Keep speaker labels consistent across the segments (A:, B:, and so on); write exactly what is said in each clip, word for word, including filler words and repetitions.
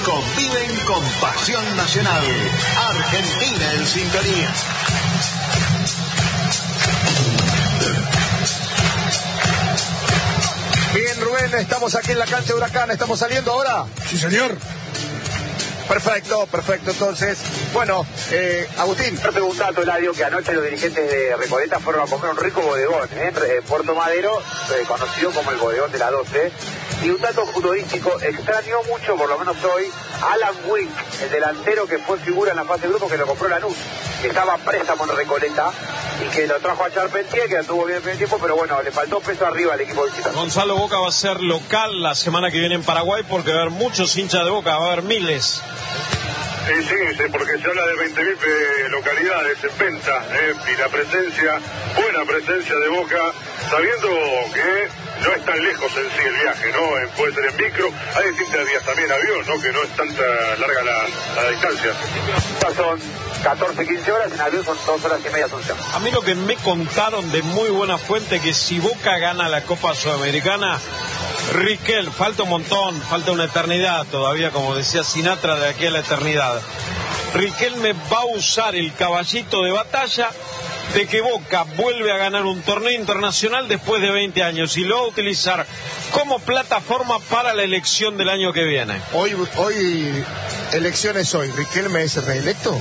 A: Conviven con pasión nacional. Argentina en sintonía.
B: Bien, Rubén, estamos aquí en la cancha de Huracán. ¿Estamos saliendo ahora?
C: Sí, señor.
B: Perfecto, perfecto. Entonces, bueno, eh, Agustín.
D: Te preguntaba, Eladio, que anoche los dirigentes de Recoleta fueron a comer un rico bodegón, ¿eh? En Puerto Madero, eh, conocido como el bodegón de la doce. Y un dato futbolístico, extrañó mucho, por lo menos hoy, Alan Wink, el delantero que fue figura en la fase de grupo, que lo compró Lanús, que estaba préstamo en Recoleta y que lo trajo a Charpentier, que anduvo bien el primer tiempo, pero bueno, le faltó peso arriba al equipo visitante.
E: Gonzalo Boca va a ser local la semana que viene en Paraguay porque va a haber muchos hinchas de Boca, va a haber miles.
C: Sí, sí, sí, porque se habla de veinte mil localidades en venta, eh, y la presencia, buena presencia de Boca, sabiendo que no es tan lejos en sí el viaje, ¿no? Eh, puede ser en micro, hay distintas vías también avión, ¿no? Que no es tanta larga la, la distancia.
D: Son catorce, quince horas, en avión son dos horas y media Asunción.
E: A mí lo que me contaron de muy buena fuente que si Boca gana la Copa Sudamericana, Riquelme, falta un montón, falta una eternidad todavía, como decía Sinatra, de aquí a la eternidad. Riquelme va a usar el caballito de batalla de que Boca vuelve a ganar un torneo internacional después de veinte años y lo va a utilizar como plataforma para la elección del año que viene.
B: Hoy, hoy elecciones hoy. ¿Riquelme es reelecto?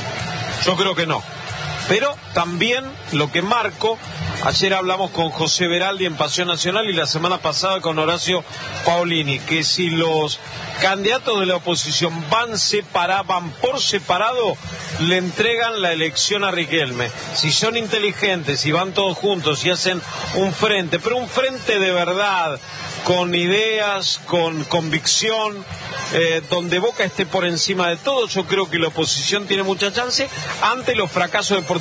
E: Yo creo que no. Pero también lo que marco, ayer hablamos con José Beraldi en Pasión Nacional y la semana pasada con Horacio Paolini, que si los candidatos de la oposición van separados, van por separado, le entregan la elección a Riquelme. Si son inteligentes y van todos juntos y hacen un frente, pero un frente de verdad, con ideas, con convicción, eh, donde Boca esté por encima de todo, yo creo que la oposición tiene mucha chance ante los fracasos deportivos.